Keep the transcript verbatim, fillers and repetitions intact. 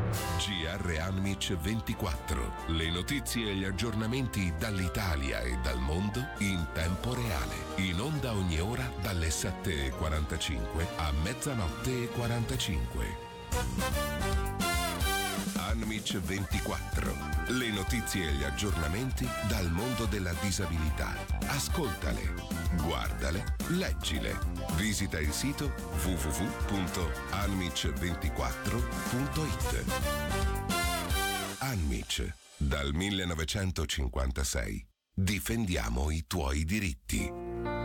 G R Anmic ventiquattro. Le notizie e gli aggiornamenti dall'Italia e dal mondo in tempo reale. In onda ogni ora dalle sette e quarantacinque a mezzanotte e quarantacinque. Anmic ventiquattro. Le notizie e gli aggiornamenti dal mondo della disabilità. Ascoltale, guardale, leggile. Visita il sito w w w punto anmic ventiquattro punto it. Anmic, dal millenovecentocinquantasei. Difendiamo i tuoi diritti.